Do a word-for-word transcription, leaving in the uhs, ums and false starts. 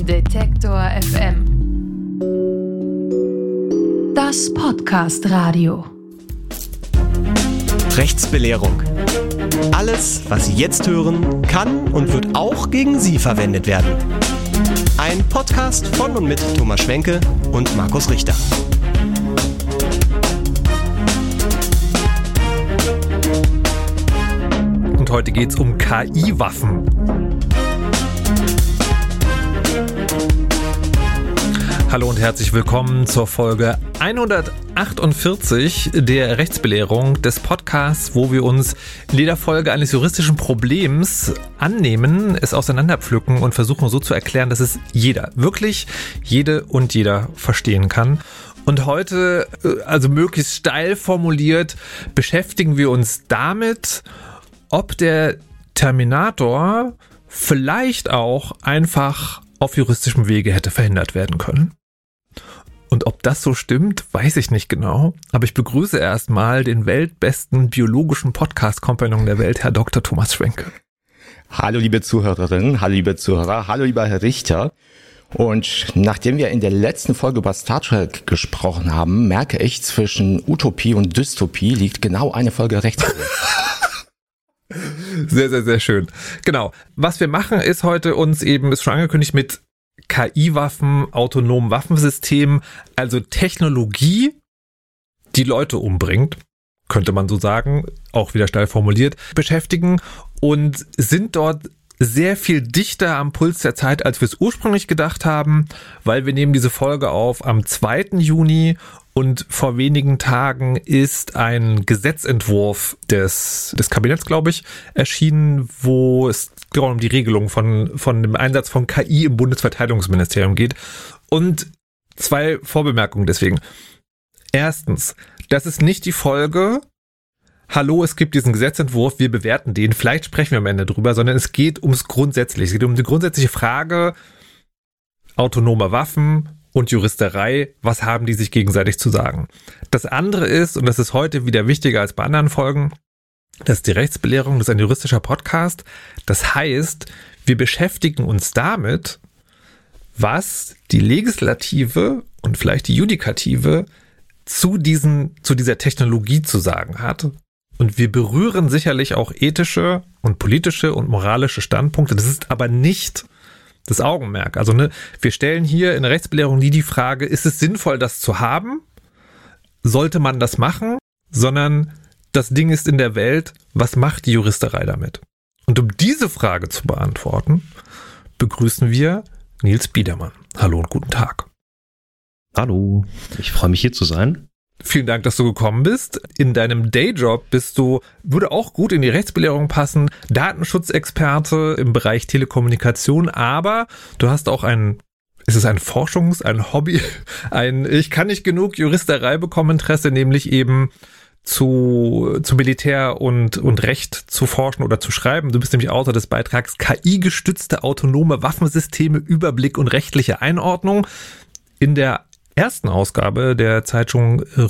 Detektor F M. Das Podcast-Radio. Rechtsbelehrung. Alles, was Sie jetzt hören, kann und wird auch gegen Sie verwendet werden. Ein Podcast von und mit Thomas Schwenke und Markus Richter. Und heute geht es um K I-Waffen. Hallo und herzlich willkommen zur Folge hundertachtundvierzig der Rechtsbelehrung des Podcasts, wo wir uns in jeder Folge eines juristischen Problems annehmen, es auseinanderpflücken und versuchen so zu erklären, dass es jeder, wirklich jede und jeder verstehen kann. Und heute, also möglichst steil formuliert, beschäftigen wir uns damit, ob der Terminator vielleicht auch einfach auf juristischem Wege hätte verhindert werden können. Und ob das so stimmt, weiß ich nicht genau. Aber ich begrüße erstmal den weltbesten biologischen Podcast-Kompagnon der Welt, Herr Doktor Thomas Schwenke. Hallo liebe Zuhörerinnen, hallo liebe Zuhörer, hallo lieber Herr Richter. Und nachdem wir in der letzten Folge über Star Trek gesprochen haben, merke ich, zwischen Utopie und Dystopie liegt genau eine Folge Rechtsbelehrung. Sehr, sehr, sehr schön. Genau. Was wir machen, ist heute uns eben, ist schon angekündigt, mit K I-Waffen, autonomen Waffensystemen, also Technologie, die Leute umbringt, könnte man so sagen, auch wieder steil formuliert, beschäftigen und sind dort sehr viel dichter am Puls der Zeit, als wir es ursprünglich gedacht haben, weil wir nehmen diese Folge auf am zweiten Juni und vor wenigen Tagen ist ein Gesetzentwurf des, des Kabinetts, glaube ich, erschienen, wo es genau um die Regelung von, von dem Einsatz von K I im Bundesverteidigungsministerium geht. Und zwei Vorbemerkungen deswegen. Erstens, das ist nicht die Folge, hallo, es gibt diesen Gesetzentwurf, wir bewerten den, vielleicht sprechen wir am Ende drüber, sondern es geht ums Grundsätzliche. Es geht um die grundsätzliche Frage, autonome Waffen und Juristerei, was haben die sich gegenseitig zu sagen? Das andere ist, und das ist heute wieder wichtiger als bei anderen Folgen, das ist die Rechtsbelehrung, das ist ein juristischer Podcast. Das heißt, wir beschäftigen uns damit, was die Legislative und vielleicht die Judikative zu diesen, zu dieser Technologie zu sagen hat. Und wir berühren sicherlich auch ethische und politische und moralische Standpunkte. Das ist aber nicht das Augenmerk. Also ne, wir stellen hier in der Rechtsbelehrung nie die Frage, ist es sinnvoll, das zu haben? Sollte man das machen? Sondern das Ding ist in der Welt, was macht die Juristerei damit? Und um diese Frage zu beantworten, begrüßen wir Nils Biedermann. Hallo und guten Tag. Hallo, ich freue mich hier zu sein. Vielen Dank, dass du gekommen bist. In deinem Dayjob bist du, würde auch gut in die Rechtsbelehrung passen, Datenschutzexperte im Bereich Telekommunikation, aber du hast auch ein, ist es ein Forschungs-, ein Hobby, ein ich kann nicht genug Juristerei bekommen Interesse, nämlich eben zu, zu Militär und, und Recht zu forschen oder zu schreiben. Du bist nämlich Autor des Beitrags K I-gestützte autonome Waffensysteme, Überblick und rechtliche Einordnung. In der ersten Ausgabe der Zeitung